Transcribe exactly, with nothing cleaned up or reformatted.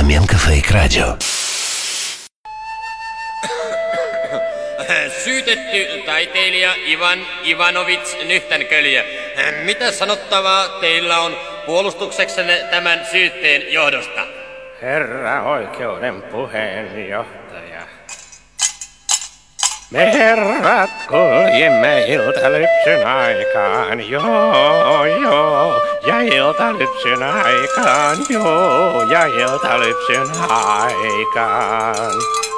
Flamenco Fake Radio. Syytetty taiteilija Ivan Ivanovic Nyhtänkölje. Mitä sanottavaa teillä on puolustukseksenne tämän syytteen johdosta? Herra oikeuden puheenjohtaja. Me herrat kuljemme iltalypsyn aikaan, joo, joo, ja iltalypsyn aikaan, joo, ja iltalypsyn aikaan.